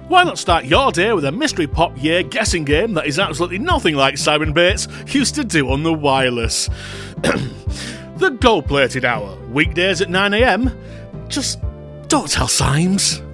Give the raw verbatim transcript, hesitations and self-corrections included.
Why not start your day with a mystery pop year guessing game that is absolutely nothing like Simon Bates used to do on the wireless? The Gold Plated Hour, weekdays at nine a m. Just don't tell Symes.